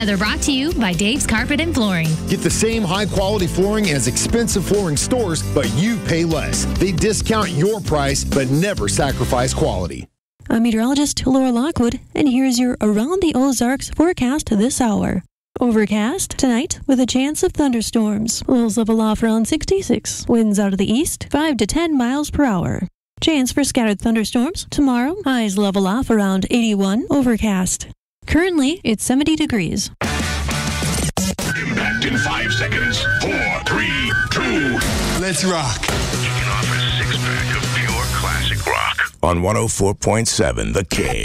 They're brought to you by Dave's Carpet and Flooring. Get the same high-quality flooring as expensive flooring stores, but you pay less. They discount your price, but never sacrifice quality. I'm meteorologist Laura Lockwood, and here's your Around the Ozarks forecast this hour. Overcast tonight with a chance of thunderstorms. Lows level off around 66. Winds out of the east 5 to 10 miles per hour. Chance for scattered thunderstorms tomorrow. Highs level off around 81. Overcast. Currently, it's 70 degrees. Impact in 5 seconds. 4, 3, 2. Let's rock. Kicking off a 6-pack of pure classic rock. On 104.7 The King.